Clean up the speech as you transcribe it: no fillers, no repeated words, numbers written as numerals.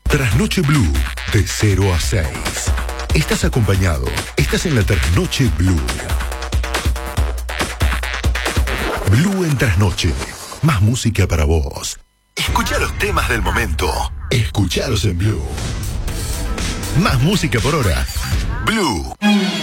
Trasnoche Blue, de 0 a 6. Estás acompañado, estás en la Trasnoche Blue. Blue en Trasnoche, más música para vos. Escuchá los temas del momento. Escuchalos en Blue. Más música por hora. Blue.